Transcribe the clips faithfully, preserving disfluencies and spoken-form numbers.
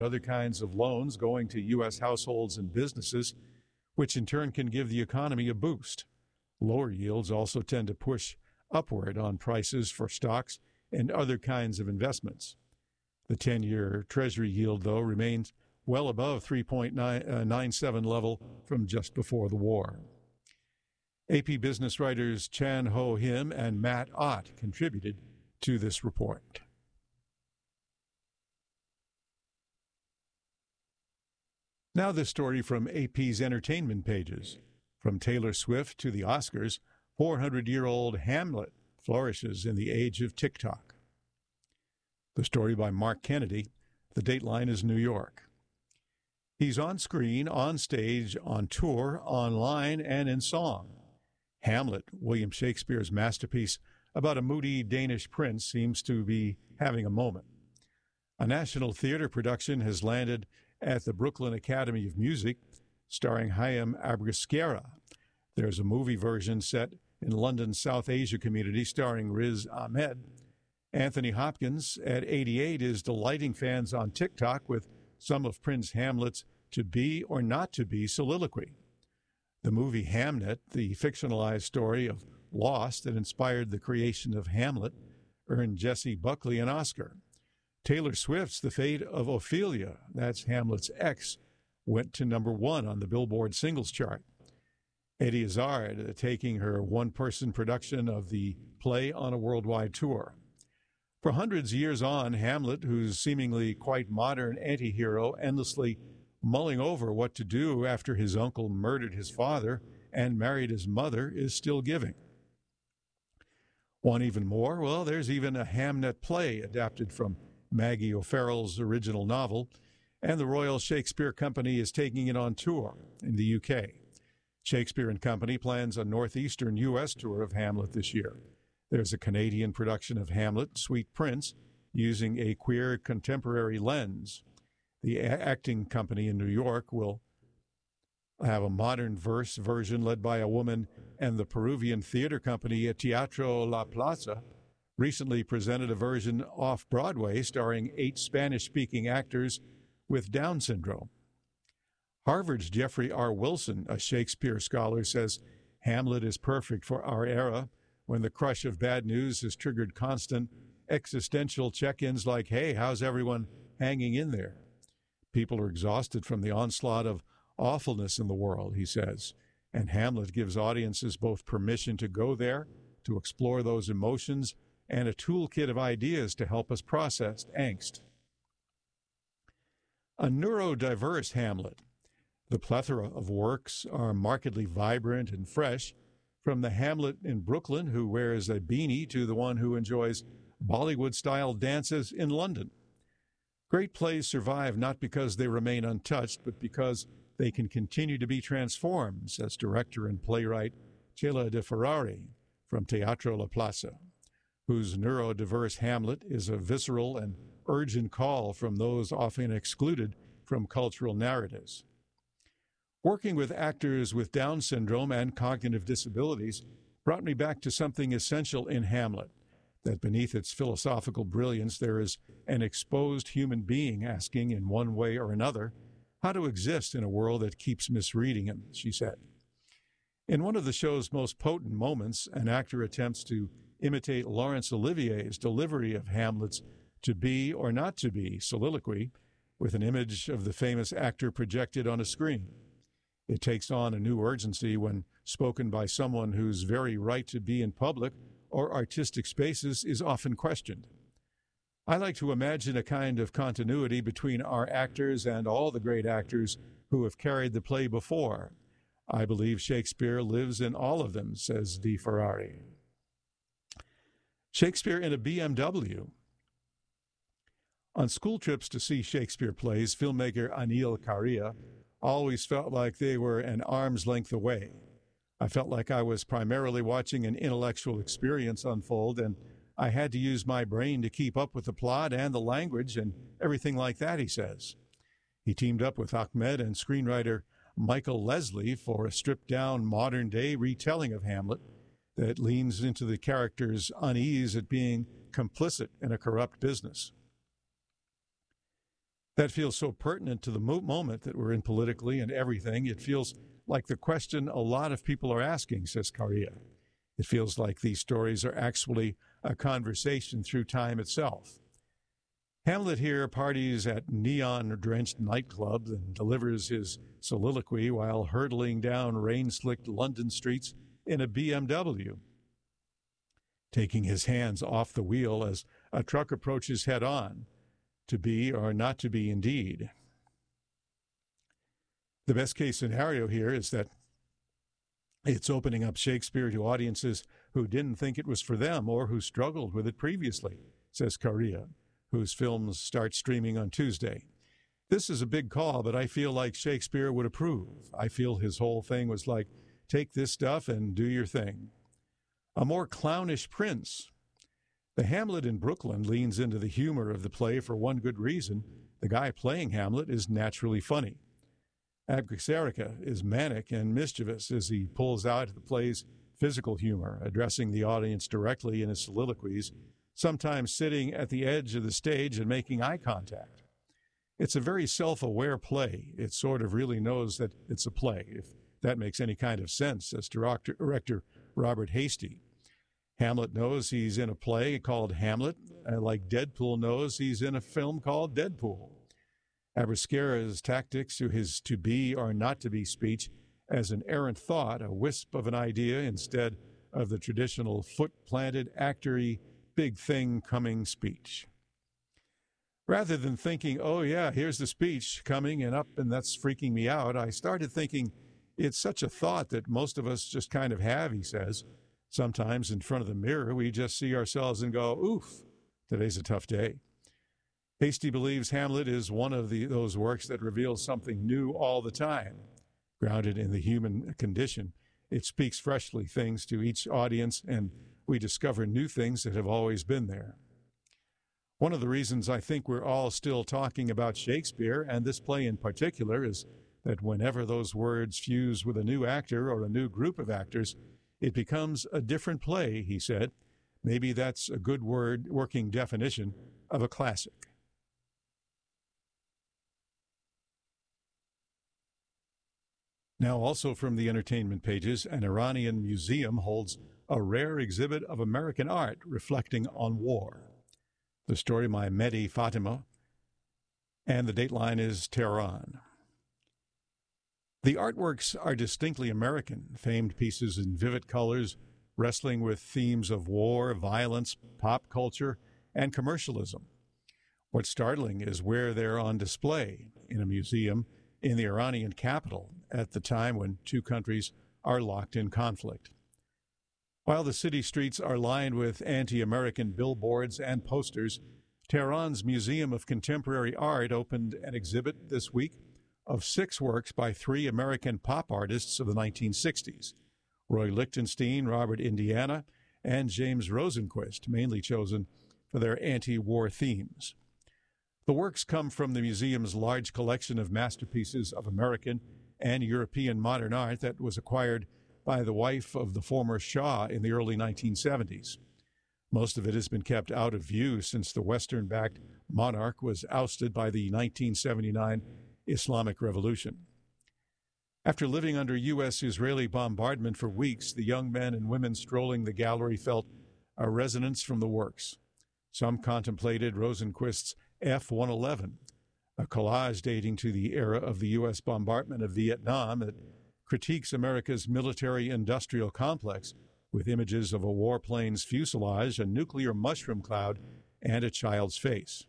other kinds of loans going to U S households and businesses, which in turn can give the economy a boost. Lower yields also tend to push upward on prices for stocks and other kinds of investments. The ten-year Treasury yield, though, remains well above three point nine seven level from just before the war. A P Business writers Chan Ho Him and Matt Ott contributed to this report. Now this story from A P's entertainment pages. From Taylor Swift to the Oscars, four hundred-year-old Hamlet flourishes in the age of TikTok. The story by Mark Kennedy. The dateline is New York. He's on screen, on stage, on tour, online, and in song. Hamlet, William Shakespeare's masterpiece about a moody Danish prince, seems to be having a moment. A national theater production has landed at the Brooklyn Academy of Music, starring Chaim Abrasquera. There's a movie version set in London's South Asia community starring Riz Ahmed. Anthony Hopkins, at eighty-eight, is delighting fans on TikTok with some of Prince Hamlet's to be or not to be soliloquy. The movie Hamnet, the fictionalized story of loss that inspired the creation of Hamlet, earned Jessie Buckley an Oscar. Taylor Swift's The Fate of Ophelia, that's Hamlet's ex, went to number one on the Billboard singles chart. Eddie Izzard uh, taking her one-person production of the play on a worldwide tour. For hundreds of years on, Hamlet, whose seemingly quite modern anti-hero, endlessly mulling over what to do after his uncle murdered his father and married his mother, is still giving. Want even more? Well, there's even a Hamnet play adapted from Maggie O'Farrell's original novel, and the Royal Shakespeare Company is taking it on tour in the U K. Shakespeare and Company plans a northeastern U S tour of Hamlet this year. There's a Canadian production of Hamlet, Sweet Prince, using a queer contemporary lens. The a- acting company in New York will have a modern verse version led by a woman, and the Peruvian theater company at Teatro La Plaza recently presented a version off-Broadway starring eight Spanish-speaking actors with Down syndrome. Harvard's Jeffrey R. Wilson, a Shakespeare scholar, says Hamlet is perfect for our era when the crush of bad news has triggered constant existential check-ins like, hey, how's everyone hanging in there? People are exhausted from the onslaught of awfulness in the world, he says, and Hamlet gives audiences both permission to go there, to explore those emotions, and a toolkit of ideas to help us process angst. A neurodiverse Hamlet. The plethora of works are markedly vibrant and fresh, from the Hamlet in Brooklyn who wears a beanie to the one who enjoys Bollywood-style dances in London. Great plays survive not because they remain untouched, but because they can continue to be transformed, says director and playwright Cela de Ferrari from Teatro La Plaza, whose neurodiverse Hamlet is a visceral and urgent call from those often excluded from cultural narratives. Working with actors with Down syndrome and cognitive disabilities brought me back to something essential in Hamlet, that beneath its philosophical brilliance there is an exposed human being asking, in one way or another, how to exist in a world that keeps misreading him, she said. In one of the show's most potent moments, an actor attempts to imitate Laurence Olivier's delivery of Hamlet's to be or not to be soliloquy with an image of the famous actor projected on a screen. It takes on a new urgency when spoken by someone whose very right to be in public or artistic spaces is often questioned. I like to imagine a kind of continuity between our actors and all the great actors who have carried the play before. I believe Shakespeare lives in all of them, says De Ferrari. Shakespeare in a B M W. On school trips to see Shakespeare plays, filmmaker Anil Karia always felt like they were an arm's length away. I felt like I was primarily watching an intellectual experience unfold, and I had to use my brain to keep up with the plot and the language and everything like that, he says. He teamed up with Ahmed and screenwriter Michael Leslie for a stripped-down modern-day retelling of Hamlet that leans into the character's unease at being complicit in a corrupt business. That feels so pertinent to the mo- moment that we're in politically and everything. It feels like the question a lot of people are asking, says Correa. It feels like these stories are actually a conversation through time itself. Hamlet here parties at neon-drenched nightclubs and delivers his soliloquy while hurtling down rain-slicked London streets in a B M W, taking his hands off the wheel as a truck approaches head-on. To be or not to be indeed. The best-case scenario here is that it's opening up Shakespeare to audiences who didn't think it was for them or who struggled with it previously, says Correa, whose films start streaming on Tuesday. This is a big call, but I feel like Shakespeare would approve. I feel his whole thing was like, take this stuff and do your thing. A more clownish prince. The Hamlet in Brooklyn leans into the humor of the play for one good reason. The guy playing Hamlet is naturally funny. Abxerica is manic and mischievous as he pulls out the play's physical humor, addressing the audience directly in his soliloquies, sometimes sitting at the edge of the stage and making eye contact. It's a very self-aware play. It sort of really knows that it's a play, if that makes any kind of sense, says director, director Robert Hasty. Hamlet knows he's in a play called Hamlet, like Deadpool knows he's in a film called Deadpool. Abxerica's tactics to his to be or not to be speech as an errant thought, a wisp of an idea instead of the traditional foot-planted, actory, big thing coming speech. Rather than thinking, oh yeah, here's the speech coming and up and that's freaking me out, I started thinking, it's such a thought that most of us just kind of have, he says. Sometimes in front of the mirror, we just see ourselves and go, oof, today's a tough day. Hasty believes Hamlet is one of the, those works that reveals something new all the time. Grounded in the human condition, it speaks freshly things to each audience, and we discover new things that have always been there. One of the reasons I think we're all still talking about Shakespeare, and this play in particular, is that whenever those words fuse with a new actor or a new group of actors, it becomes a different play, he said. Maybe that's a good word, working definition of a classic. Now, also from the entertainment pages, an Iranian museum holds a rare exhibit of American art reflecting on war. The story by Mehdi Fatima, and the dateline is Tehran. The artworks are distinctly American, famed pieces in vivid colors, wrestling with themes of war, violence, pop culture, and commercialism. What's startling is where they're on display, in a museum in the Iranian capital at the time when two countries are locked in conflict. While the city streets are lined with anti-American billboards and posters, Tehran's Museum of Contemporary Art opened an exhibit this week of six works by three American pop artists of the nineteen sixties, Roy Lichtenstein, Robert Indiana, and James Rosenquist, mainly chosen for their anti-war themes. The works come from the museum's large collection of masterpieces of American and European modern art that was acquired by the wife of the former Shah in the early nineteen seventies. Most of it has been kept out of view since the Western-backed monarch was ousted by the nineteen seventy-nine Islamic Revolution. After living under U S Israeli bombardment for weeks, the young men and women strolling the gallery felt a resonance from the works. Some contemplated Rosenquist's F one eleven, a collage dating to the era of the U S bombardment of Vietnam that critiques America's military-industrial complex with images of a warplane's fuselage, a nuclear mushroom cloud, and a child's face.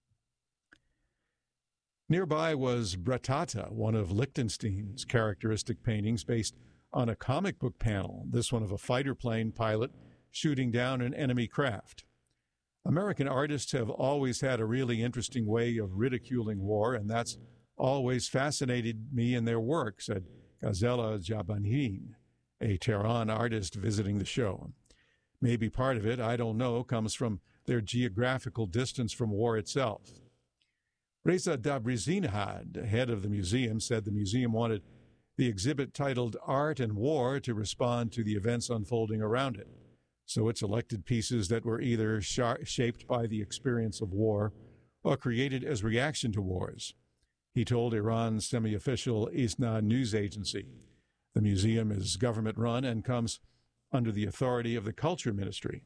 Nearby was Bratata, one of Lichtenstein's characteristic paintings based on a comic book panel, this one of a fighter plane pilot shooting down an enemy craft. American artists have always had a really interesting way of ridiculing war, and that's always fascinated me in their work, said Ghazela Jabanin, a Tehran artist visiting the show. Maybe part of it, I don't know, comes from their geographical distance from war itself. Reza Dabrizinhad, head of the museum, said the museum wanted the exhibit titled Art and War to respond to the events unfolding around it. So it selected pieces that were either sh- shaped by the experience of war or created as reaction to wars. He told Iran's semi-official ISNA news agency. The museum is government-run and comes under the authority of the Culture Ministry.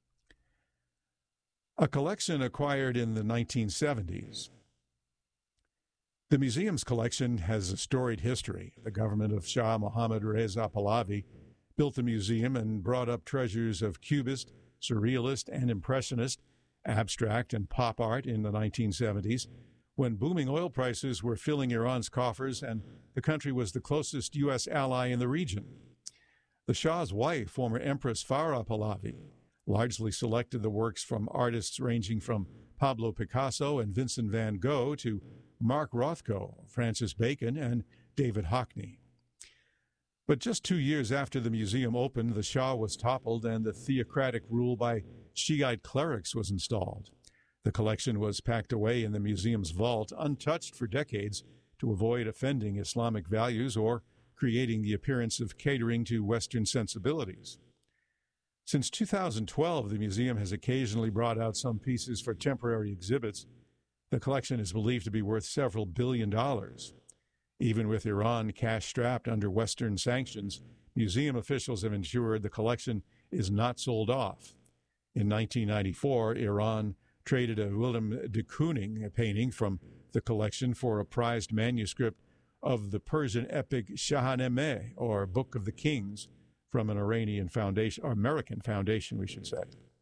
A collection acquired in the nineteen seventies. The museum's collection has a storied history. The government of Shah Mohammad Reza Pahlavi built the museum and brought up treasures of Cubist, Surrealist, and Impressionist, abstract, and pop art in the nineteen seventies, when booming oil prices were filling Iran's coffers and the country was the closest U S ally in the region. The Shah's wife, former Empress Farah Pahlavi, largely selected the works from artists ranging from Pablo Picasso and Vincent van Gogh to Mark Rothko, Francis Bacon, and David Hockney. But just two years after the museum opened, the Shah was toppled and the theocratic rule by Shiite clerics was installed. The collection was packed away in the museum's vault, untouched for decades, to avoid offending Islamic values or creating the appearance of catering to Western sensibilities. Since two thousand twelve, the museum has occasionally brought out some pieces for temporary exhibits. The collection is believed to be worth several billion dollars. Even with Iran cash-strapped under Western sanctions, museum officials have ensured the collection is not sold off. In nineteen ninety-four, Iran traded a Willem de Kooning painting from the collection for a prized manuscript of the Persian epic Shahnameh, or Book of the Kings, from an Iranian foundation, or American foundation, we should say.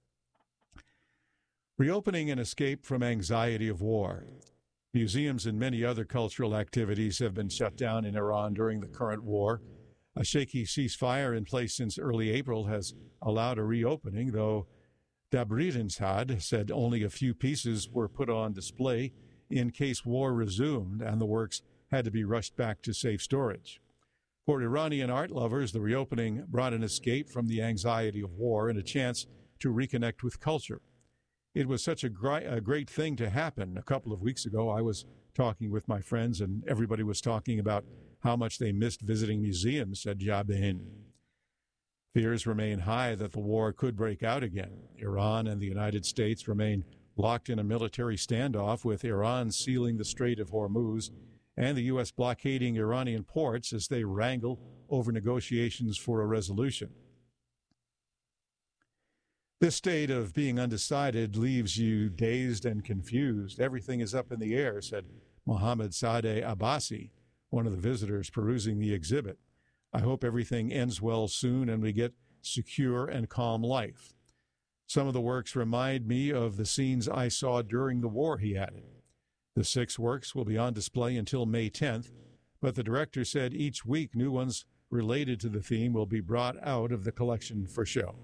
Reopening an escape from anxiety of war. Museums and many other cultural activities have been shut down in Iran during the current war. A shaky ceasefire in place since early April has allowed a reopening, though Dabrizadeh said only a few pieces were put on display in case war resumed and the works had to be rushed back to safe storage. For Iranian art lovers, the reopening brought an escape from the anxiety of war and a chance to reconnect with culture. It was such a, gri- a great thing to happen. A couple of weeks ago, I was talking with my friends, and everybody was talking about how much they missed visiting museums, said Jabin. Fears remain high that the war could break out again. Iran and the United States remain locked in a military standoff, with Iran sealing the Strait of Hormuz and the U S blockading Iranian ports as they wrangle over negotiations for a resolution. This state of being undecided leaves you dazed and confused. Everything is up in the air, said Mohammad Sadeh Abbasi, one of the visitors perusing the exhibit. I hope everything ends well soon and we get secure and calm life. Some of the works remind me of the scenes I saw during the war, he added. The six works will be on display until May tenth, but the director said each week new ones related to the theme will be brought out of the collection for show.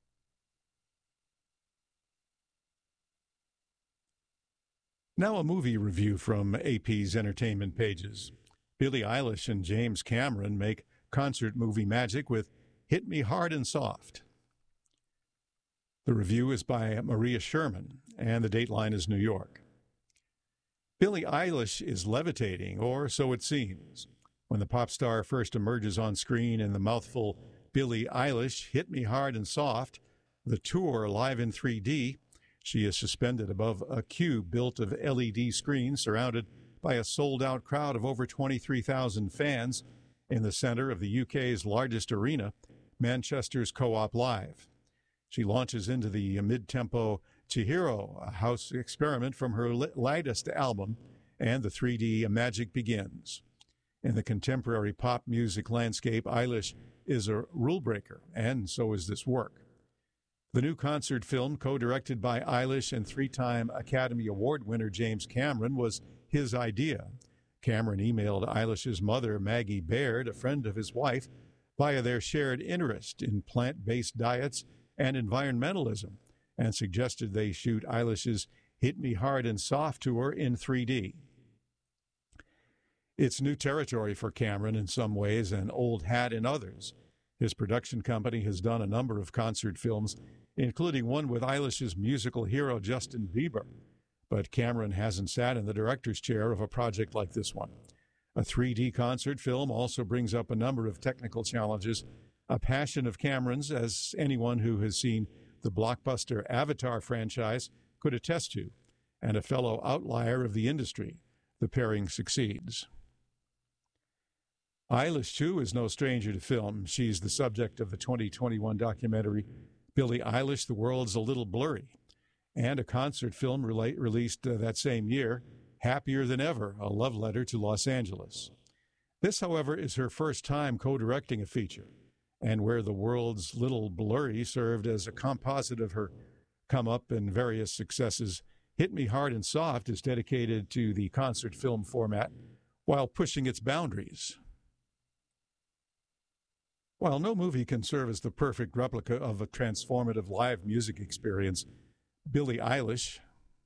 Now a movie review from A P's entertainment pages. Billie Eilish and James Cameron make concert movie magic with Hit Me Hard and Soft. The review is by Maria Sherman, and the dateline is New York. Billie Eilish is levitating, or so it seems. When the pop star first emerges on screen in the mouthful Billie Eilish, Hit Me Hard and Soft, the tour live in three D, she is suspended above a cube built of L E D screens surrounded by a sold-out crowd of over twenty-three thousand fans in the center of the U K's largest arena, Manchester's Co-op Live. She launches into the mid-tempo Chihiro, a house experiment from her latest album, and the three D magic begins. In the contemporary pop music landscape, Eilish is a rule breaker, and so is this work. The new concert film, co-directed by Eilish and three-time Academy Award winner James Cameron, was his idea. Cameron emailed Eilish's mother, Maggie Baird, a friend of his wife, via their shared interest in plant-based diets and environmentalism, and suggested they shoot Eilish's Hit Me Hard and Soft tour in three D. It's new territory for Cameron in some ways and old hat in others. His production company has done a number of concert films, including one with Eilish's musical hero Justin Bieber. But Cameron hasn't sat in the director's chair of a project like this one. A three D concert film also brings up a number of technical challenges, a passion of Cameron's, as anyone who has seen the blockbuster Avatar franchise could attest to. and a fellow outlier of the industry. The pairing succeeds. Eilish, too, is no stranger to film. She's the subject of the twenty twenty-one documentary Billie Eilish, The World's a Little Blurry, and a concert film relate, released uh, that same year, Happier Than Ever, a love letter to Los Angeles. This, however, is her first time co-directing a feature, and where The World's Little Blurry served as a composite of her come-up and various successes, Hit Me Hard and Soft is dedicated to the concert film format while pushing its boundaries. While no movie can serve as the perfect replica of a transformative live music experience, Billie Eilish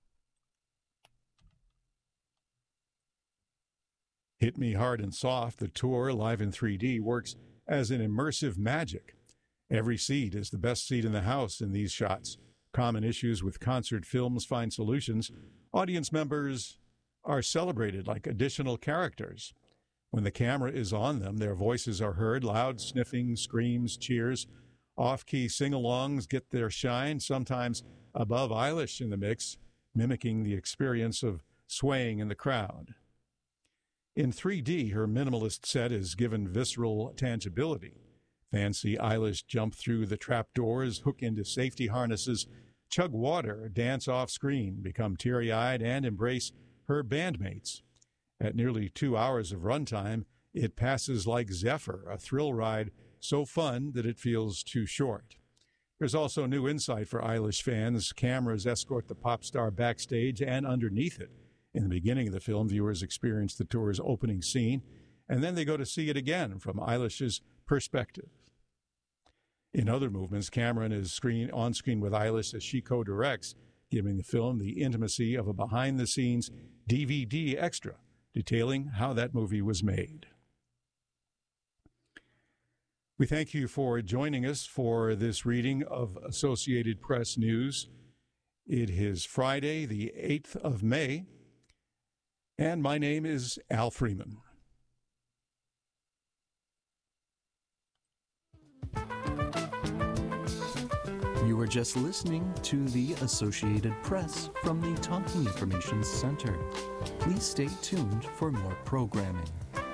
Hit Me Hard and Soft, the tour live in three D, works as an immersive magic. Every seat is the best seat in the house in these shots. Common issues with concert films find solutions. Audience members are celebrated like additional characters. When the camera is on them, their voices are heard, loud sniffing, screams, cheers. Off-key sing-alongs get their shine, sometimes above Eilish in the mix, mimicking the experience of swaying in the crowd. In three D, her minimalist set is given visceral tangibility. Fans see Eilish jump through the trapdoors, hook into safety harnesses, chug water, dance off-screen, become teary-eyed, and embrace her bandmates. At nearly two hours of runtime, it passes like Zephyr, a thrill ride so fun that it feels too short. There's also new insight for Eilish fans. Cameras escort the pop star backstage and underneath it. In the beginning of the film, viewers experience the tour's opening scene, and then they go to see it again from Eilish's perspective. In other movements, Cameron is screen, on screen with Eilish as she co-directs, giving the film the intimacy of a behind-the-scenes D V D extra, detailing how that movie was made. We thank you for joining us for this reading of Associated Press News. It is Friday, the eighth of May, and my name is Al Freeman. You were just listening to the Associated Press from the Talking Information Center. Please stay tuned for more programming.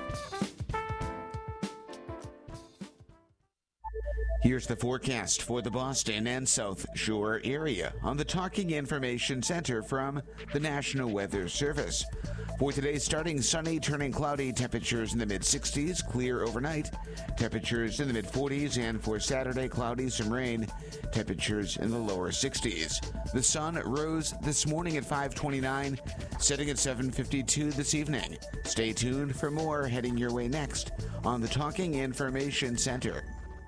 Here's the forecast for the Boston and South Shore area on the Talking Information Center from the National Weather Service. For today, starting sunny, turning cloudy, temperatures in the mid-sixties, clear overnight, temperatures in the mid-forties, and for Saturday, cloudy, some rain, temperatures in the lower sixties. The sun rose this morning at five twenty-nine, setting at seven fifty-two this evening. Stay tuned for more heading your way next on the Talking Information Center.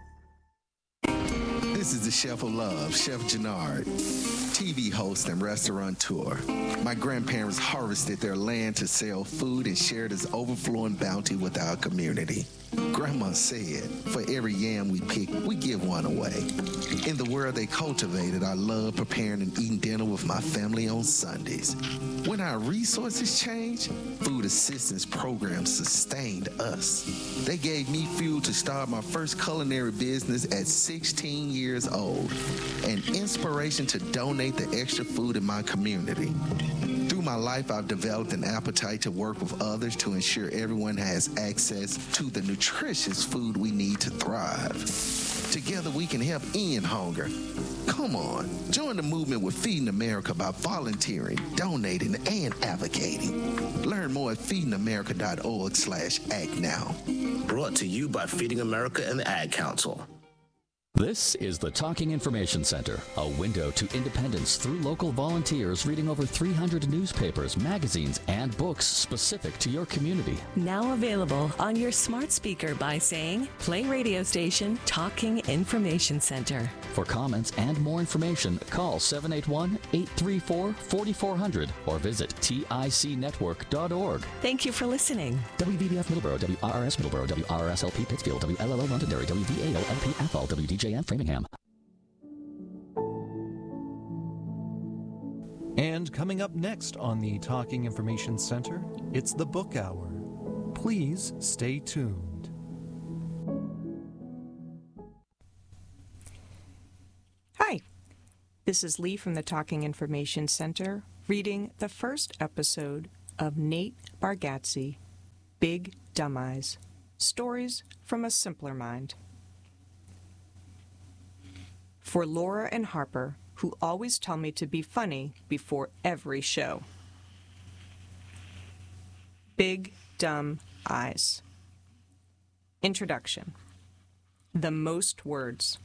This is the Chef of Love, Chef Jannard, T V host and restaurateur. My grandparents harvested their land to sell food and share this overflowing bounty with our community. Grandma said, for every yam we pick, we give one away. In the world they cultivated, I love preparing and eating dinner with my family on Sundays. When our resources changed, food assistance programs sustained us. They gave me fuel to start my first culinary business at sixteen years old, and inspiration to donate the extra food in my community. Through my life, I've developed an appetite to work with others to ensure everyone has access to the nutritious food we need to thrive. Together, we can help end hunger. Come on, join the movement with Feeding America by volunteering, donating, and advocating. Learn more at feeding america dot org slash act now. Brought to you by Feeding America and the Ad Council. This is the Talking Information Center, a window to independence through local volunteers reading over three hundred newspapers, magazines, and books specific to your community. Now available on your smart speaker by saying, play radio station Talking Information Center. For comments and more information, call seven eight one, eight three four, four four zero zero or visit tic network dot org. Thank you for listening. W V B F Middleborough, W R R S Middleborough, W R R S L P Pittsfield, W L L O Londonderry, W V A O L P Athol, W D J M Framingham. And coming up next on the Talking Information Center, it's the Book Hour. Please stay tuned. Hi, this is Lee from the Talking Information Center reading the first episode of Nate Bargatze, Big Dumb Eyes, Stories from a Simpler Mind. For Laura and Harper, who always tell me to be funny before every show. Big Dumb Eyes. Introduction. The most words.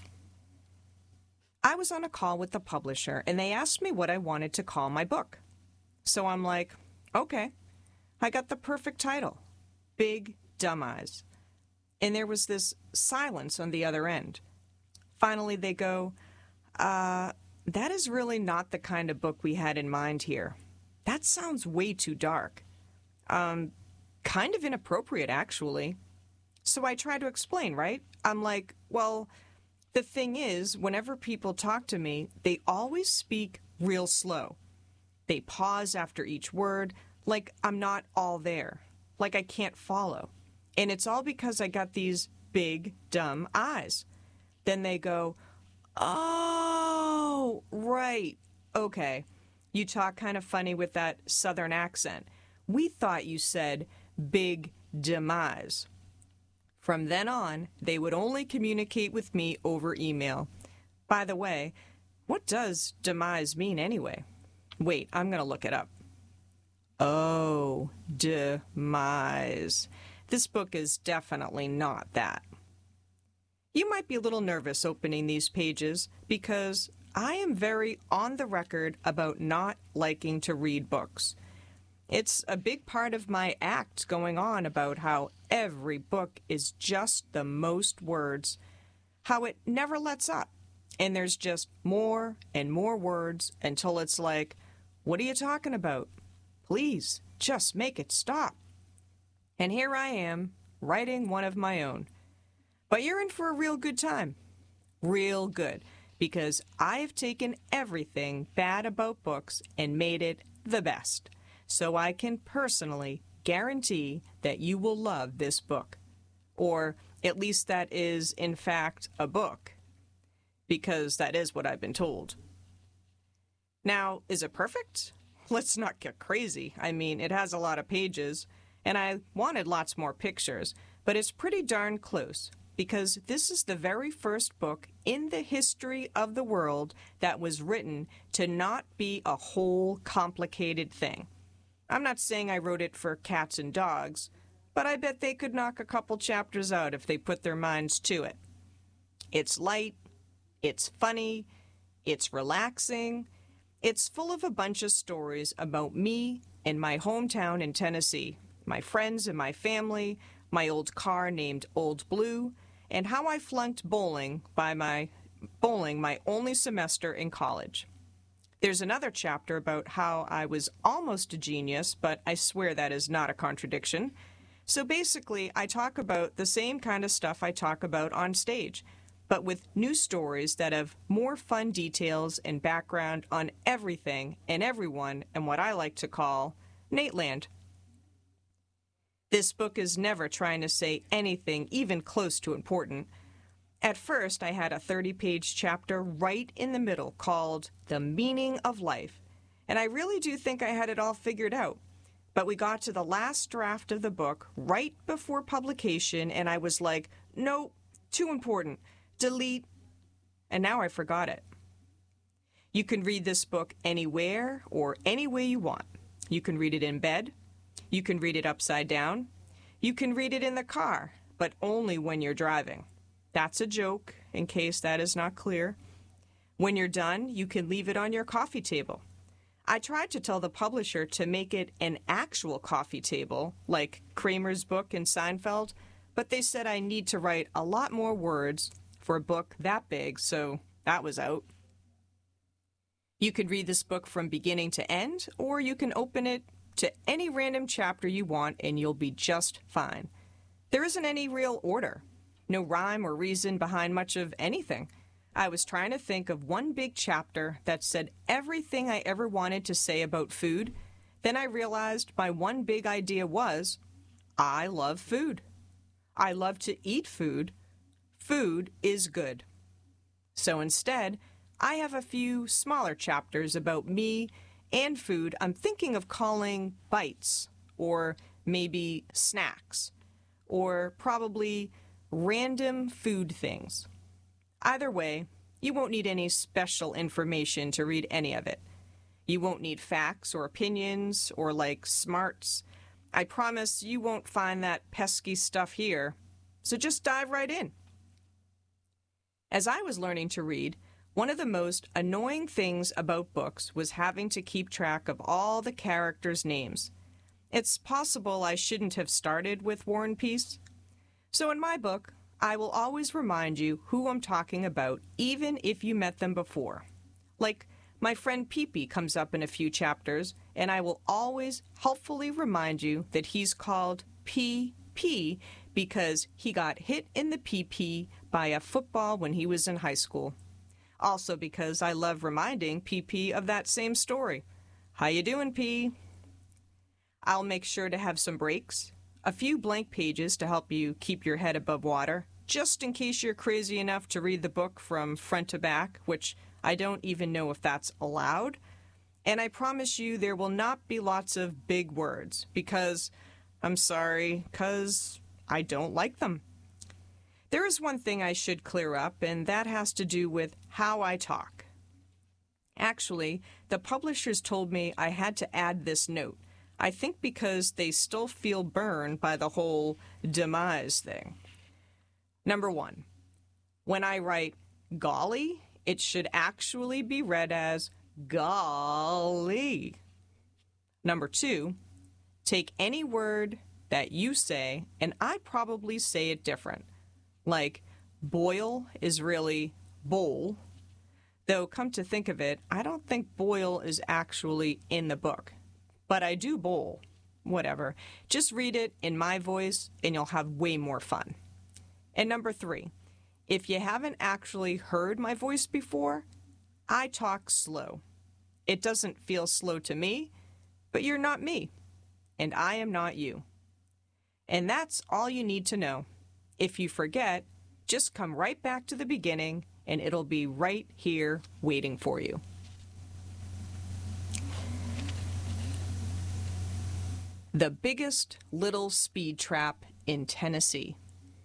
I was on a call with the publisher, and they asked me what I wanted to call my book. So I'm like, okay, I got the perfect title, Big Dumb Eyes. And there was this silence on the other end. Finally, they go, uh, that is really not the kind of book we had in mind here. That sounds way too dark. Um, kind of inappropriate, actually. So I try to explain, right? I'm like, well, the thing is, whenever people talk to me, they always speak real slow. They pause after each word, like I'm not all there, like I can't follow. And it's all because I got these big, dumb eyes. Then they go, oh, right, okay. You talk kind of funny with that southern accent. We thought you said big demise. From then on, they would only communicate with me over email. By the way, what does demise mean anyway? Wait, I'm going to look it up. Oh, demise. This book is definitely not that. You might be a little nervous opening these pages because I am very on the record about not liking to read books. It's a big part of my act going on about how every book is just the most words, how it never lets up, and there's just more and more words until it's like, what are you talking about? Please, just make it stop. And here I am, writing one of my own. But you're in for a real good time. Real good, because I have taken everything bad about books and made it the best. So I can personally guarantee that you will love this book. Or at least that is, in fact, a book. Because that is what I've been told. Now, is it perfect? Let's not get crazy. I mean, it has a lot of pages, and I wanted lots more pictures, but it's pretty darn close, because this is the very first book in the history of the world that was written to not be a whole complicated thing. I'm not saying I wrote it for cats and dogs, but I bet they could knock a couple chapters out if they put their minds to it. It's light, it's funny, it's relaxing, it's full of a bunch of stories about me and my hometown in Tennessee, my friends and my family, my old car named Old Blue, and how I flunked bowling by my bowling my only semester in college. There's another chapter about how I was almost a genius, but I swear that is not a contradiction. So basically, I talk about the same kind of stuff I talk about on stage, but with new stories that have more fun details and background on everything and everyone and what I like to call Nateland. This book is never trying to say anything even close to important. At first, I had a thirty-page chapter right in the middle called The Meaning of Life, and I really do think I had it all figured out. But we got to the last draft of the book right before publication, and I was like, no, too important, delete, and now I forgot it. You can read this book anywhere or any way you want. You can read it in bed. You can read it upside down. You can read it in the car, but only when you're driving. That's a joke, in case that is not clear. When you're done, you can leave it on your coffee table. I tried to tell the publisher to make it an actual coffee table, like Kramer's book in Seinfeld, but they said I need to write a lot more words for a book that big, so that was out. You could read this book from beginning to end, or you can open it to any random chapter you want and you'll be just fine. There isn't any real order. No rhyme or reason behind much of anything. I was trying to think of one big chapter that said everything I ever wanted to say about food. Then I realized my one big idea was, I love food. I love to eat food. Food is good. So instead, I have a few smaller chapters about me And food, I'm thinking of calling bites, or maybe snacks, or probably random food things. Either way, you won't need any special information to read any of it. You won't need facts or opinions or, like, smarts. I promise you won't find that pesky stuff here, so just dive right in. As I was learning to read, one of the most annoying things about books was having to keep track of all the characters' names. It's possible I shouldn't have started with War and Peace. So in my book, I will always remind you who I'm talking about, even if you met them before. Like, my friend Pee-Pee comes up in a few chapters, and I will always helpfully remind you that he's called P P because he got hit in the P P by a football when he was in high school. Also because I love reminding P P of that same story. How you doing, P? I'll make sure to have some breaks, a few blank pages to help you keep your head above water, just in case you're crazy enough to read the book from front to back, which I don't even know if that's allowed. And I promise you there will not be lots of big words, because, I'm sorry, because I don't like them. There is one thing I should clear up, and that has to do with how I talk. Actually, the publishers told me I had to add this note. I think because they still feel burned by the whole demise thing. Number one, when I write golly, it should actually be read as golly. Number two, take any word that you say, and I probably say it different. Like, boil is really bowl. Though, come to think of it, I don't think boil is actually in the book. But I do bowl. Whatever. Just read it in my voice, and you'll have way more fun. And number three, if you haven't actually heard my voice before, I talk slow. It doesn't feel slow to me, but you're not me, and I am not you. And that's all you need to know. If you forget, just come right back to the beginning, and it'll be right here waiting for you. The biggest little speed trap in Tennessee.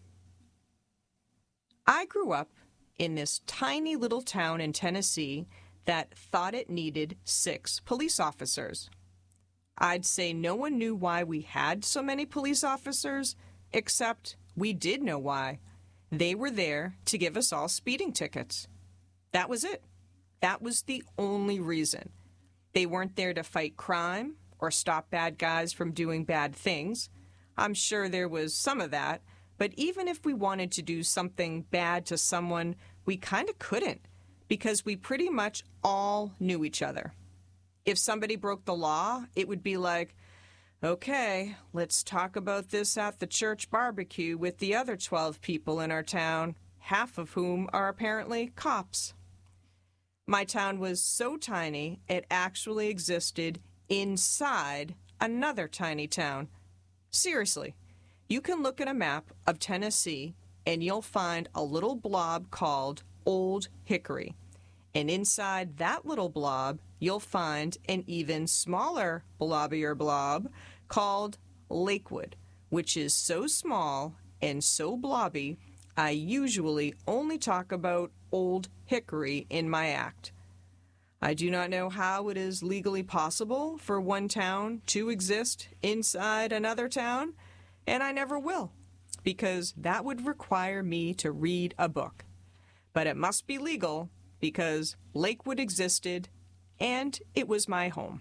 I grew up in this tiny little town in Tennessee that thought it needed six police officers. I'd say no one knew why we had so many police officers, except we did know why. They were there to give us all speeding tickets. That was it. That was the only reason. They weren't there to fight crime or stop bad guys from doing bad things. I'm sure there was some of that, but even if we wanted to do something bad to someone, we kind of couldn't, because we pretty much all knew each other. If somebody broke the law, it would be like, okay, let's talk about this at the church barbecue with the other twelve people in our town, half of whom are apparently cops. My town was so tiny, it actually existed inside another tiny town. Seriously, you can look at a map of Tennessee and you'll find a little blob called Old Hickory. And inside that little blob, you'll find an even smaller blobbier blob called Lakewood, which is so small and so blobby, I usually only talk about Old Hickory in my act. I do not know how it is legally possible for one town to exist inside another town, and I never will, because that would require me to read a book. But it must be legal, because Lakewood existed, and it was my home.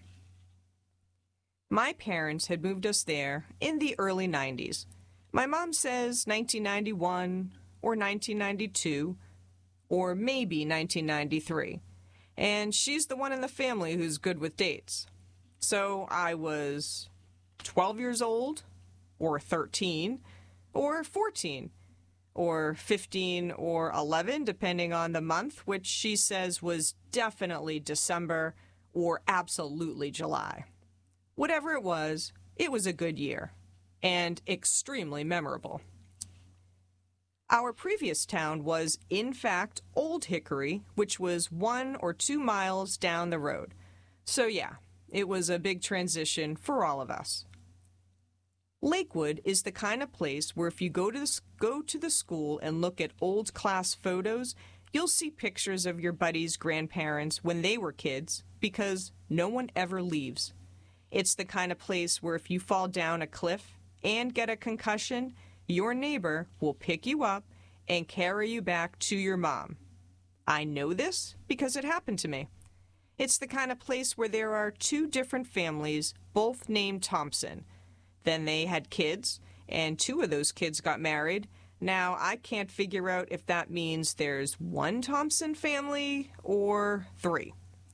My parents had moved us there in the early nineties. My mom says nineteen ninety-one or nineteen ninety-two or maybe nineteen ninety-three. And she's the one in the family who's good with dates. So I was twelve years old, or thirteen, or fourteen, or fifteen, or eleven, depending on the month, which she says was definitely December or absolutely July. Whatever it was, it was a good year, and extremely memorable. Our previous town was, in fact, Old Hickory, which was one or two miles down the road. So yeah, it was a big transition for all of us. Lakewood is the kind of place where if you go to the, go to the school and look at old class photos, you'll see pictures of your buddies' grandparents when they were kids, because no one ever leaves. It's the kind of place where if you fall down a cliff and get a concussion, your neighbor will pick you up and carry you back to your mom. I know this because it happened to me. It's the kind of place where there are two different families, both named Thompson. Then they had kids, and two of those kids got married. Now, I can't figure out if that means there's one Thompson family or three.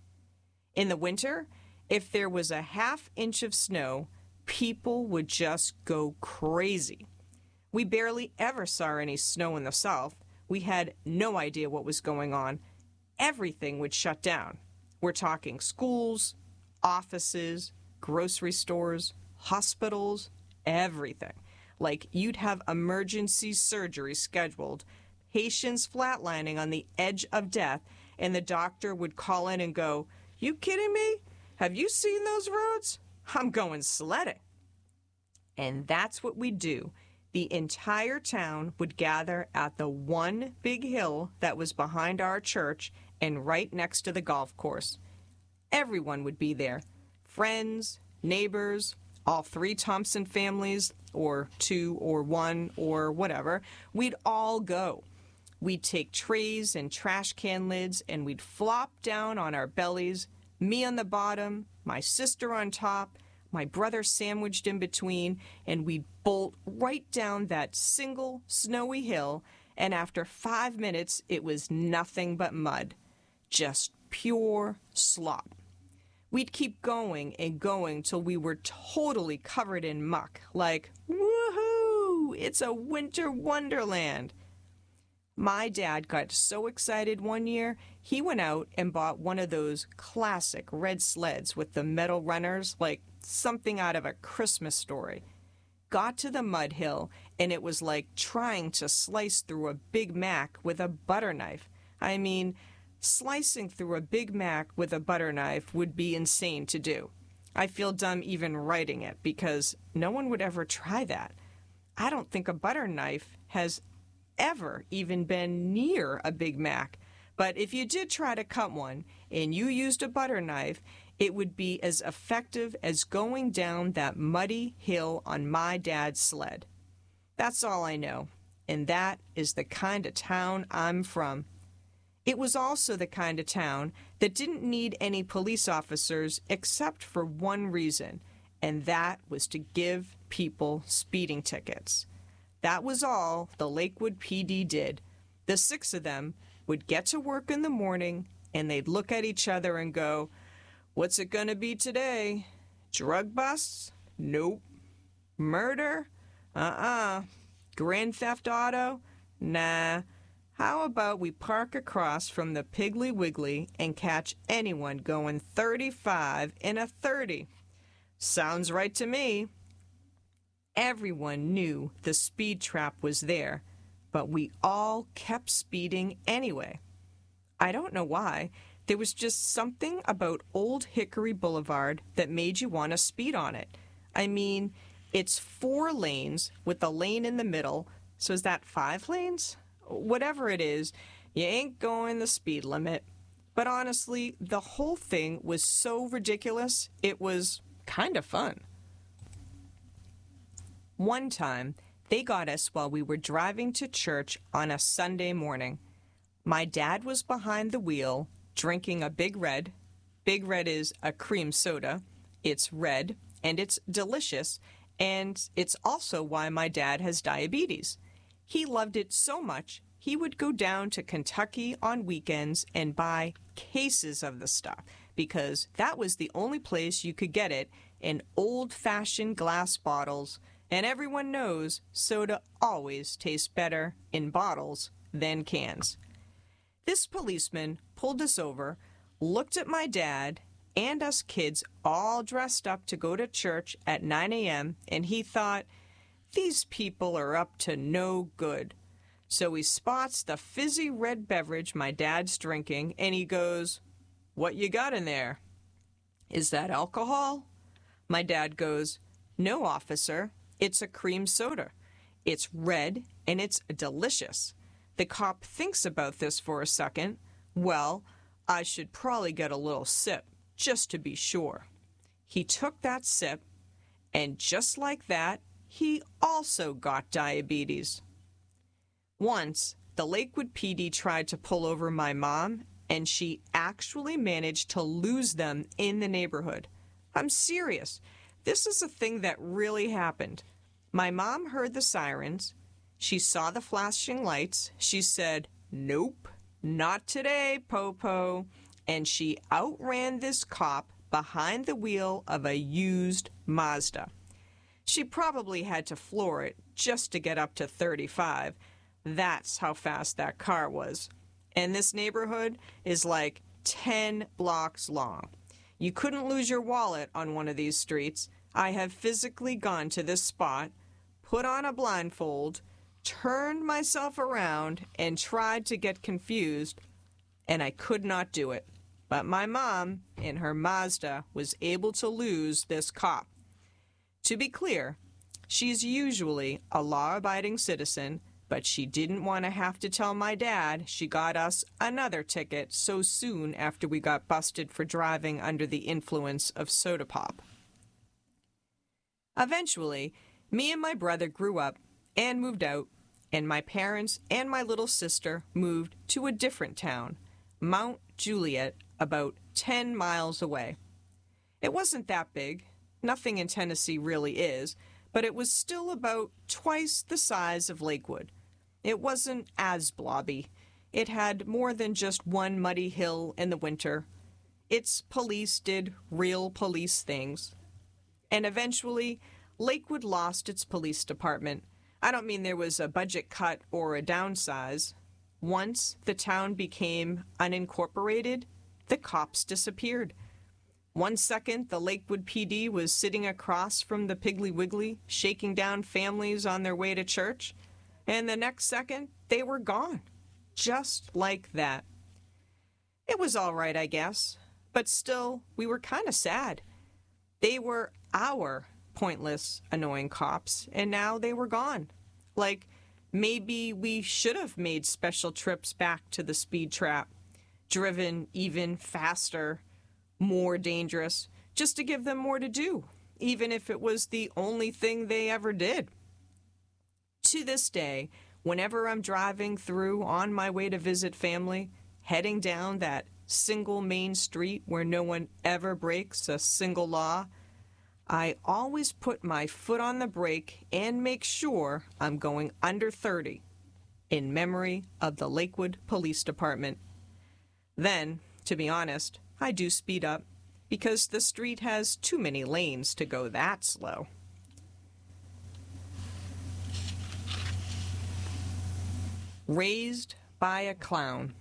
In the winter, if there was a half inch of snow, people would just go crazy. We barely ever saw any snow in the South. We had no idea what was going on. Everything would shut down. We're talking schools, offices, grocery stores, hospitals, everything. Like you'd have emergency surgery scheduled, patients flatlining on the edge of death, and the doctor would call in and go, "You kidding me? Have you seen those roads? I'm going sledding." And that's what we do. The entire town would gather at the one big hill that was behind our church and right next to the golf course. Everyone would be there. Friends, neighbors, all three Thompson families, or two or one or whatever. We'd all go. We'd take trays and trash can lids and we'd flop down on our bellies, me on the bottom, my sister on top, my brother sandwiched in between, and we'd bolt right down that single snowy hill, and after five minutes, it was nothing but mud. Just pure slop. We'd keep going and going till we were totally covered in muck, like, woohoo, it's a winter wonderland. My dad got so excited one year, he went out and bought one of those classic red sleds with the metal runners, like something out of a Christmas story. Got to the mud hill, and it was like trying to slice through a Big Mac with a butter knife. I mean, slicing through a Big Mac with a butter knife would be insane to do. I feel dumb even writing it because no one would ever try that. I don't think a butter knife has ever even been near a Big Mac. But if you did try to cut one and you used a butter knife, it would be as effective as going down that muddy hill on my dad's sled. That's all I know, and that is the kind of town I'm from. It was also the kind of town that didn't need any police officers except for one reason, and that was to give people speeding tickets. That was all the Lakewood P D did. The six of them would get to work in the morning, and they'd look at each other and go, "What's it gonna be today? Drug busts? Nope. Murder? Uh-uh. Grand Theft Auto? Nah. How about we park across from the Piggly Wiggly and catch anyone going thirty-five in a thirty? Sounds right to me." Everyone knew the speed trap was there, but we all kept speeding anyway. I don't know why. There was just something about Old Hickory Boulevard that made you want to speed on it. I mean, it's four lanes with a lane in the middle, so is that five lanes? Whatever it is, you ain't going the speed limit. But honestly, the whole thing was so ridiculous, it was kind of fun. One time, they got us while we were driving to church on a Sunday morning. My dad was behind the wheel, drinking a Big Red. Big Red is a cream soda. It's red, and it's delicious, and it's also why my dad has diabetes. He loved it so much, he would go down to Kentucky on weekends and buy cases of the stuff, because that was the only place you could get it in old-fashioned glass bottles, and everyone knows soda always tastes better in bottles than cans. This policeman pulled us over, looked at my dad and us kids all dressed up to go to church at nine a.m., and he thought, these people are up to no good. So he spots the fizzy red beverage my dad's drinking, and he goes, "What you got in there?" "Is that alcohol?" My dad goes, "No, officer, it's a cream soda. It's red and it's delicious." The cop thinks about this for a second. "Well, I should probably get a little sip, just to be sure." He took that sip, and just like that, he also got diabetes. Once, the Lakewood P D tried to pull over my mom, and she actually managed to lose them in the neighborhood. I'm serious. This is a thing that really happened. My mom heard the sirens. She saw the flashing lights. She said, "Nope, not today, Popo." And she outran this cop behind the wheel of a used Mazda. She probably had to floor it just to get up to thirty-five. That's how fast that car was. And this neighborhood is like ten blocks long. You couldn't lose your wallet on one of these streets. I have physically gone to this spot, put on a blindfold, turned myself around, and tried to get confused, and I could not do it. But my mom, in her Mazda, was able to lose this cop. To be clear, she's usually a law-abiding citizen, but she didn't want to have to tell my dad she got us another ticket so soon after we got busted for driving under the influence of soda pop. Eventually, me and my brother grew up and moved out, and my parents and my little sister moved to a different town, Mount Juliet, about ten miles away. It wasn't that big. Nothing in Tennessee really is, but it was still about twice the size of Lakewood. It wasn't as blobby. It had more than just one muddy hill in the winter. Its police did real police things. And eventually, Lakewood lost its police department. I don't mean there was a budget cut or a downsize. Once the town became unincorporated, the cops disappeared. One second, the Lakewood P D was sitting across from the Piggly Wiggly, shaking down families on their way to church, and the next second, they were gone. Just like that. It was all right, I guess, but still, we were kind of sad. They were our pointless, annoying cops, and now they were gone. Like, maybe we should have made special trips back to the speed trap, driven even faster, more dangerous, just to give them more to do, even if it was the only thing they ever did. To this day, whenever I'm driving through on my way to visit family, heading down that single main street where no one ever breaks a single law, I always put my foot on the brake and make sure I'm going under thirty, in memory of the Lakewood Police Department. Then, to be honest, I do speed up, because the street has too many lanes to go that slow. Raised by a clown.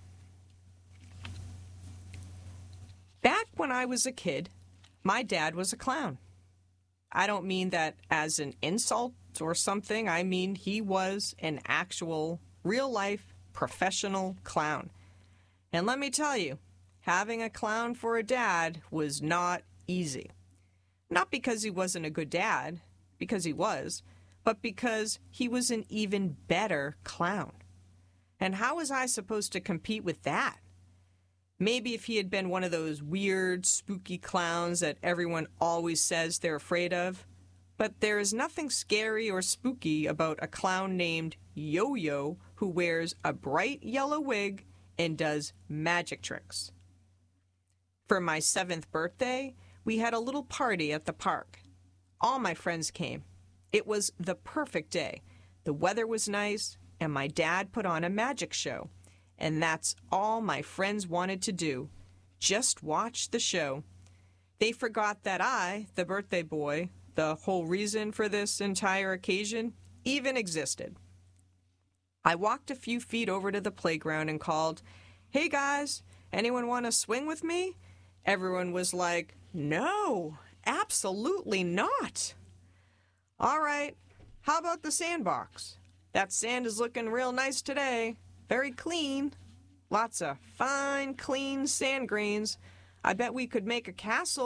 Back when I was a kid, my dad was a clown. I don't mean that as an insult or something. I mean he was an actual, real-life, professional clown. And let me tell you, having a clown for a dad was not easy. Not because he wasn't a good dad, because he was, but because he was an even better clown. And how was I supposed to compete with that? Maybe if he had been one of those weird, spooky clowns that everyone always says they're afraid of. But there is nothing scary or spooky about a clown named Yo-Yo who wears a bright yellow wig and does magic tricks. For my seventh birthday, we had a little party at the park. All my friends came. It was the perfect day. The weather was nice, and my dad put on a magic show. And that's all my friends wanted to do, just watch the show. They forgot that I, the birthday boy, the whole reason for this entire occasion, even existed. I walked a few feet over to the playground and called, "Hey guys, anyone want to swing with me?" Everyone was like, "No, absolutely not." "All right, how about the sandbox? That sand is looking real nice today. Very clean. Lots of fine, clean sand grains. I bet we could make a castle.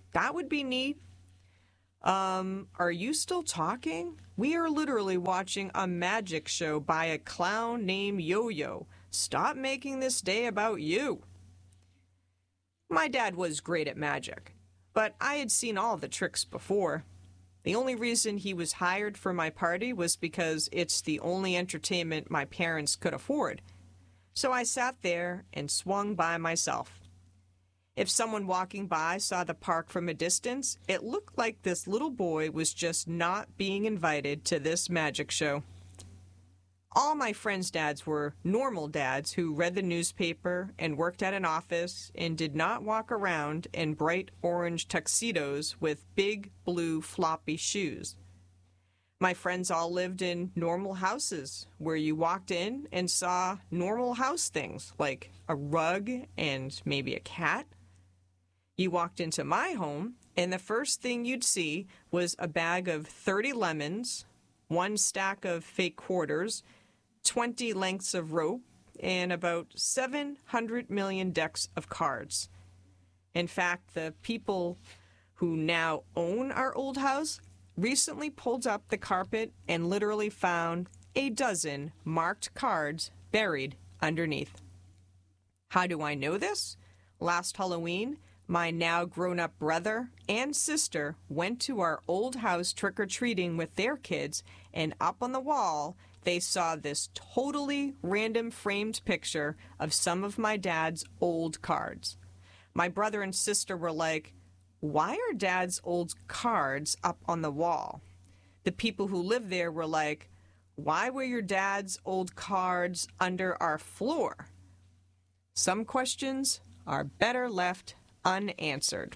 That would be neat. Um, are you still talking? We are literally watching a magic show by a clown named Yo-Yo. Stop making this day about you. My dad was great at magic, but I had seen all the tricks before. The only reason he was hired for my party was because it's the only entertainment my parents could afford. So I sat there and swung by myself. If someone walking by saw the park from a distance, it looked like this little boy was just not being invited to this magic show. All my friends' dads were normal dads who read the newspaper and worked at an office and did not walk around in bright orange tuxedos with big blue floppy shoes. My friends all lived in normal houses where you walked in and saw normal house things like a rug and maybe a cat. You walked into my home, and the first thing you'd see was a bag of thirty lemons, one stack of fake quarters, twenty lengths of rope, and about seven hundred million decks of cards. In fact, the people who now own our old house recently pulled up the carpet and literally found a dozen marked cards buried underneath. How do I know this? Last Halloween, my now grown-up brother and sister went to our old house trick-or-treating with their kids, and up on the wall, they saw this totally random framed picture of some of my dad's old cards. My brother and sister were like, "Why are Dad's old cards up on the wall?" The people who lived there were like, "Why were your dad's old cards under our floor?" Some questions are better left unanswered.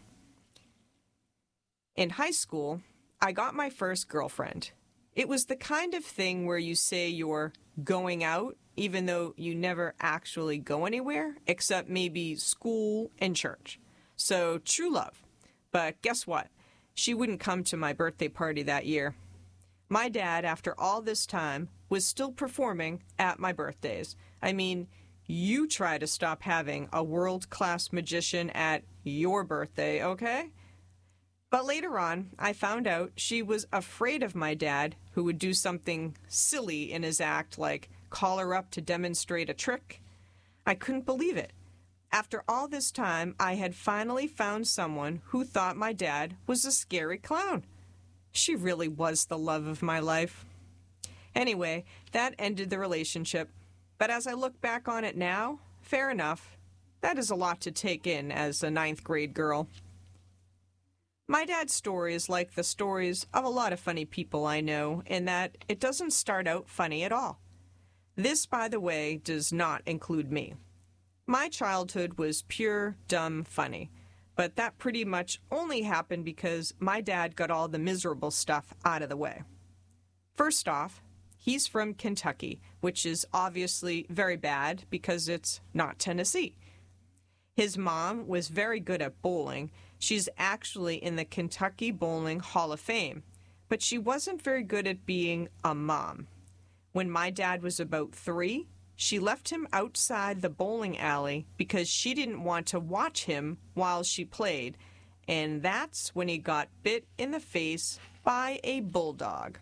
In high school, I got my first girlfriend. It was the kind of thing where you say you're going out even though you never actually go anywhere except maybe school and church. So true love. But guess what? She wouldn't come to my birthday party that year. My dad, after all this time, was still performing at my birthdays. I mean, you try to stop having a world-class magician at your birthday, okay? But later on, I found out she was afraid of my dad, who would do something silly in his act, like call her up to demonstrate a trick. I couldn't believe it. After all this time, I had finally found someone who thought my dad was a scary clown. She really was the love of my life. Anyway, that ended the relationship. But as I look back on it now, fair enough. That is a lot to take in as a ninth grade girl. My dad's story is like the stories of a lot of funny people I know, in that it doesn't start out funny at all. This, by the way, does not include me. My childhood was pure, dumb funny, but that pretty much only happened because my dad got all the miserable stuff out of the way. First off, he's from Kentucky, which is obviously very bad because it's not Tennessee. His mom was very good at bowling. She's actually in the Kentucky Bowling Hall of Fame, but she wasn't very good at being a mom. When my dad was about three, she left him outside the bowling alley because she didn't want to watch him while she played, and that's when he got bit in the face by a bulldog.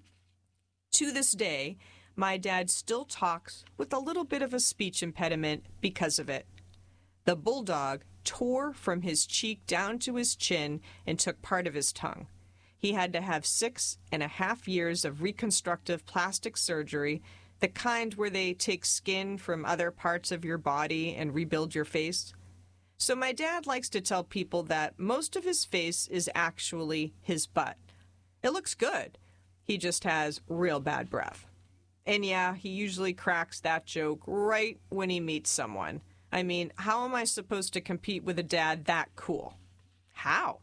To this day, my dad still talks with a little bit of a speech impediment because of it. The bulldog tore from his cheek down to his chin and took part of his tongue. He had to have six and a half years of reconstructive plastic surgery, the kind where they take skin from other parts of your body and rebuild your face. So my dad likes to tell people that most of his face is actually his butt. It looks good. He just has real bad breath. And yeah, he usually cracks that joke right when he meets someone. I mean, how am I supposed to compete with a dad that cool? How?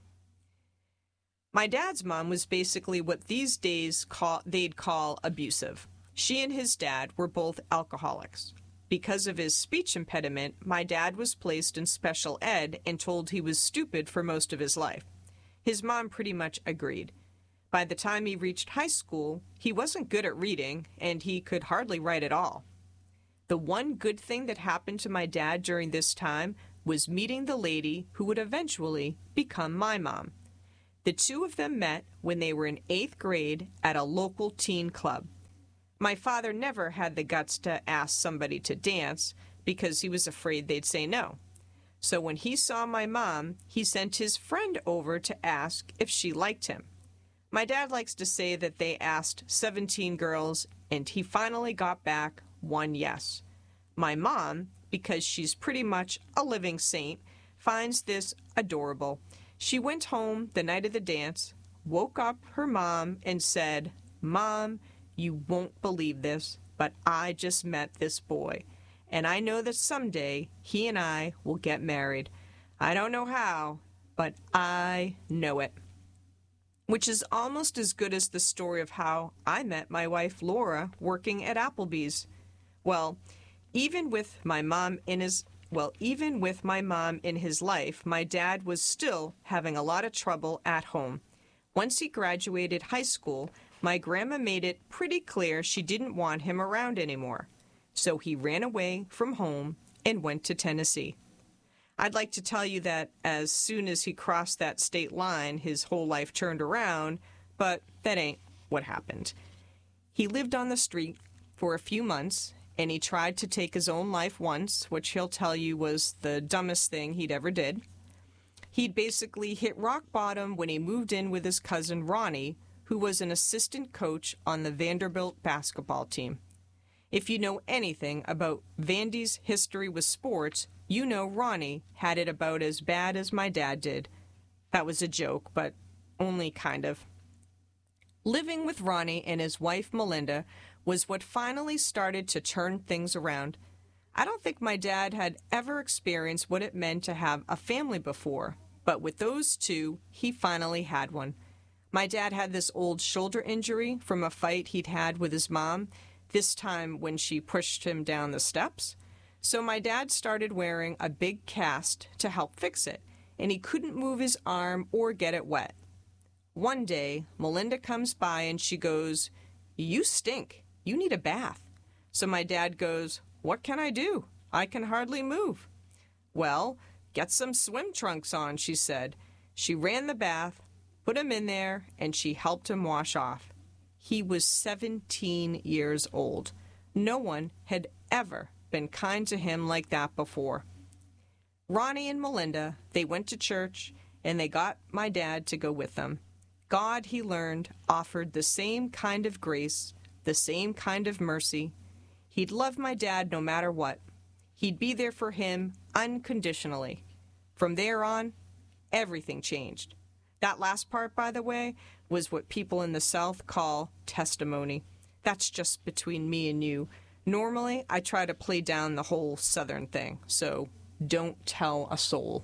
My dad's mom was basically what these days call, they'd call abusive. She and his dad were both alcoholics. Because of his speech impediment, my dad was placed in special ed and told he was stupid for most of his life. His mom pretty much agreed. By the time he reached high school, he wasn't good at reading, and he could hardly write at all. The one good thing that happened to my dad during this time was meeting the lady who would eventually become my mom. The two of them met when they were in eighth grade at a local teen club. My father never had the guts to ask somebody to dance because he was afraid they'd say no. So when he saw my mom, he sent his friend over to ask if she liked him. My dad likes to say that they asked seventeen girls, and he finally got back one yes. My mom, because she's pretty much a living saint, finds this adorable. She went home the night of the dance, woke up her mom, and said, "Mom, you won't believe this, but I just met this boy, and I know that someday he and I will get married. I don't know how, but I know it." Which is almost as good as the story of how I met my wife Laura working at Applebee's. Well, even with my mom in his well, even with my mom in his life, my dad was still having a lot of trouble at home. Once he graduated high school, my grandma made it pretty clear she didn't want him around anymore. So he ran away from home and went to Tennessee. I'd like to tell you that as soon as he crossed that state line, his whole life turned around, but that ain't what happened. He lived on the street for a few months, and he tried to take his own life once, which he'll tell you was the dumbest thing he'd ever did. He'd basically hit rock bottom when he moved in with his cousin Ronnie, who was an assistant coach on the Vanderbilt basketball team. If you know anything about Vandy's history with sports, you know Ronnie had it about as bad as my dad did. That was a joke, but only kind of. Living with Ronnie and his wife Melinda was what finally started to turn things around. I don't think my dad had ever experienced what it meant to have a family before, but with those two, he finally had one. My dad had this old shoulder injury from a fight he'd had with his mom, this time when she pushed him down the steps. So my dad started wearing a big cast to help fix it, and he couldn't move his arm or get it wet. One day, Melinda comes by and she goes, "You stink. You need a bath." So my dad goes, "What can I do? I can hardly move." "Well, get some swim trunks on," she said. She ran the bath, put him in there, and she helped him wash off. He was seventeen years old. No one had ever been kind to him like that before. Ronnie and Melinda, they went to church, and they got my dad to go with them. God, he learned, offered the same kind of grace, the same kind of mercy. He'd love my dad no matter what. He'd be there for him unconditionally. From there on, everything changed. That last part, by the way, was what people in the South call testimony. That's just between me and you. Normally, I try to play down the whole Southern thing, so don't tell a soul.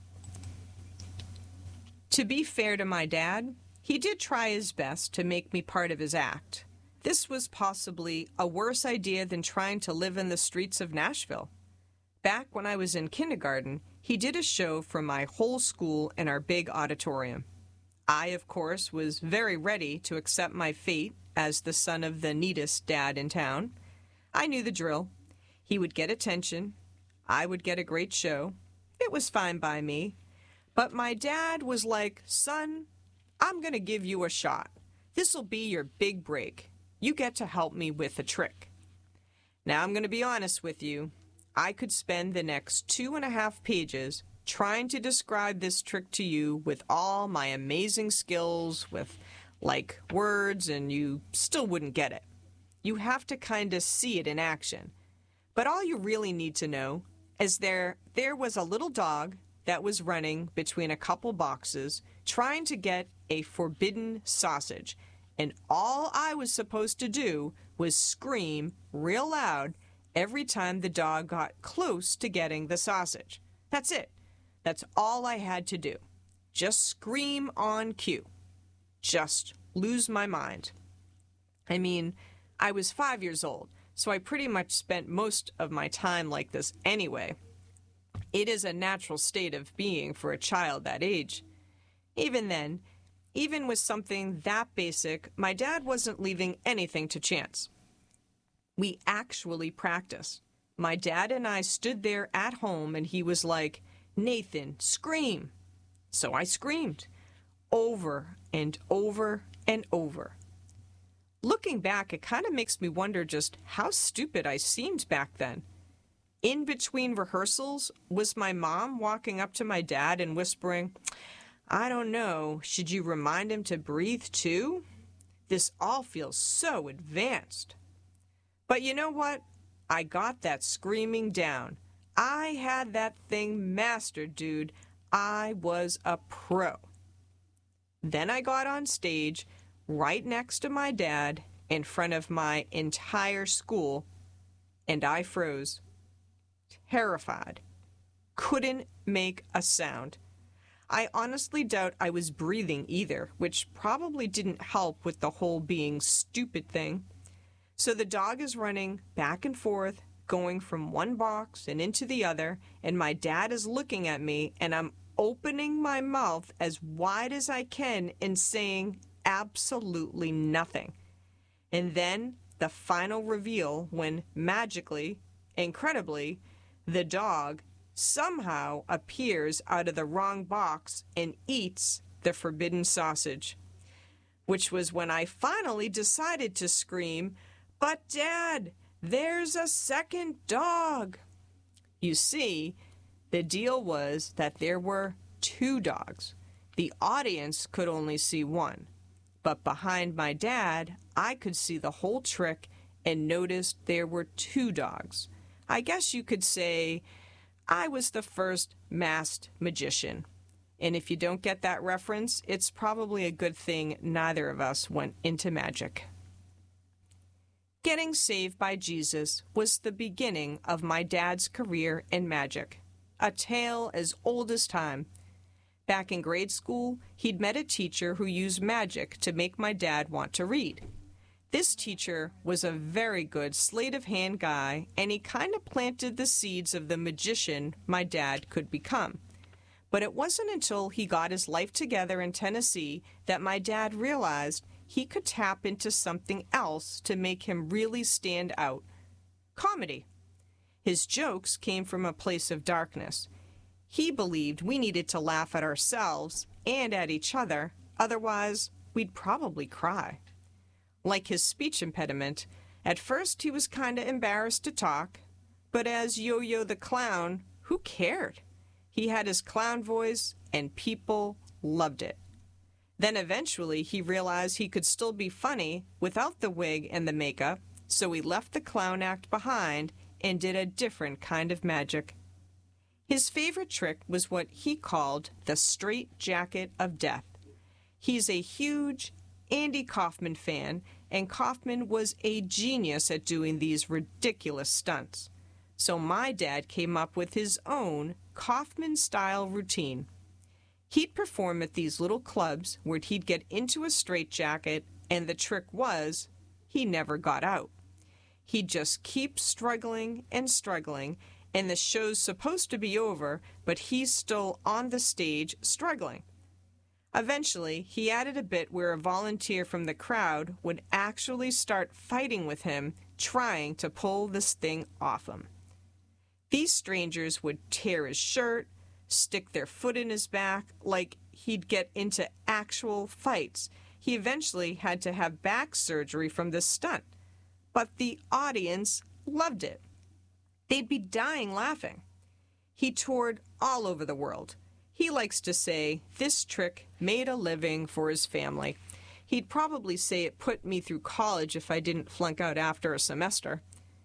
To be fair to my dad, he did try his best to make me part of his act. This was possibly a worse idea than trying to live in the streets of Nashville. Back when I was in kindergarten, he did a show for my whole school in our big auditorium. I, of course, was very ready to accept my fate as the son of the neatest dad in town. I knew the drill. He would get attention. I would get a great show. It was fine by me. But my dad was like, "Son, I'm going to give you a shot. This'll be your big break. You get to help me with a trick." Now, I'm going to be honest with you. I could spend the next two and a half pages trying to describe this trick to you with all my amazing skills, with, like, words, and you still wouldn't get it. You have to kind of see it in action. But all you really need to know is there there was a little dog that was running between a couple boxes trying to get a forbidden sausage, and all I was supposed to do was scream real loud every time the dog got close to getting the sausage. That's it. That's all I had to do. Just scream on cue. Just lose my mind. I mean, I was five years old, so I pretty much spent most of my time like this anyway. It is a natural state of being for a child that age. Even then, even with something that basic, my dad wasn't leaving anything to chance. We actually practiced. My dad and I stood there at home, and he was like, "Nathan, scream." So I screamed, over and over and over. Looking back, it kind of makes me wonder just how stupid I seemed back then. In between rehearsals, was my mom walking up to my dad and whispering, "I don't know, should you remind him to breathe too? This all feels so advanced." But you know what? I got that screaming down. I had that thing mastered, dude. I was a pro. Then I got on stage, right next to my dad, in front of my entire school, and I froze. Terrified. Couldn't make a sound. I honestly doubt I was breathing either, which probably didn't help with the whole being stupid thing. So the dog is running back and forth, going from one box and into the other, and my dad is looking at me, and I'm opening my mouth as wide as I can and saying absolutely nothing. And then the final reveal when magically, incredibly, the dog somehow appears out of the wrong box and eats the forbidden sausage, which was when I finally decided to scream, "But Dad, there's a second dog." You see, the deal was that there were two dogs. The audience could only see one. But behind my dad, I could see the whole trick and noticed there were two dogs. I guess you could say I was the first masked magician. And if you don't get that reference, it's probably a good thing neither of us went into magic. Getting saved by Jesus was the beginning of my dad's career in magic, a tale as old as time. Back in grade school, he'd met a teacher who used magic to make my dad want to read. This teacher was a very good sleight-of-hand guy, and he kind of planted the seeds of the magician my dad could become. But it wasn't until he got his life together in Tennessee that my dad realized he could tap into something else to make him really stand out: comedy. His jokes came from a place of darkness. He believed we needed to laugh at ourselves and at each other, otherwise we'd probably cry. Like his speech impediment, at first he was kind of embarrassed to talk, but as Yo-Yo the Clown, who cared? He had his clown voice, and people loved it. Then eventually he realized he could still be funny without the wig and the makeup, so he left the clown act behind and did a different kind of magic. His favorite trick was what he called the straight jacket of death. He's a huge Andy Kaufman fan, and Kaufman was a genius at doing these ridiculous stunts. So my dad came up with his own Kaufman-style routine. He'd perform at these little clubs where he'd get into a straitjacket, and the trick was he never got out. He'd just keep struggling and struggling, and the show's supposed to be over, but he's still on the stage struggling. Eventually, he added a bit where a volunteer from the crowd would actually start fighting with him, trying to pull this thing off him. These strangers would tear his shirt, stick their foot in his back, like he'd get into actual fights. He eventually had to have back surgery from this stunt. But the audience loved it. They'd be dying laughing. He toured all over the world. He likes to say this trick made a living for his family. He'd probably say it put me through college if I didn't flunk out after a semester.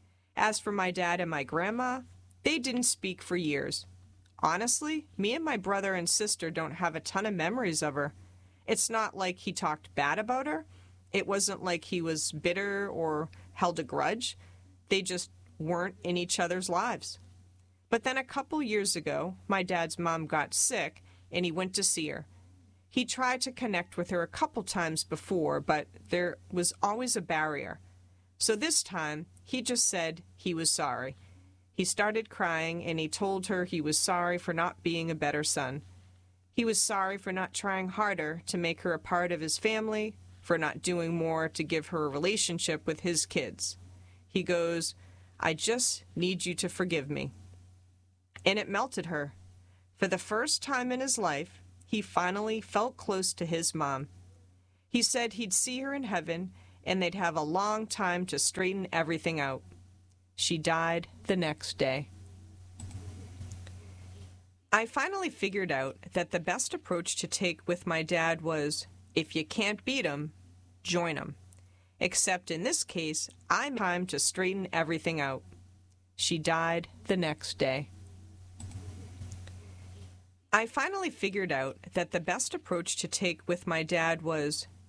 As for my dad and my grandma, they didn't speak for years. Honestly, me and my brother and sister don't have a ton of memories of her. It's not like he talked bad about her. It wasn't like he was bitter or held a grudge. They just weren't in each other's lives. But then a couple years ago, my dad's mom got sick, and he went to see her. He tried to connect with her a couple times before, but there was always a barrier. So this time, he just said he was sorry. He started crying, and he told her he was sorry for not being a better son. He was sorry for not trying harder to make her a part of his family, for not doing more to give her a relationship with his kids. He goes, I just need you to forgive me. And it melted her. For the first time in his life, he finally felt close to his mom. He said he'd see her in heaven and they'd have a long time to straighten everything out. She died the next day. I finally figured out that the best approach to take with my dad was, if you can't beat 'em, join 'em. Except in this case, I'm time to straighten everything out. She died the next day. I finally figured out that the best approach to take with my dad was,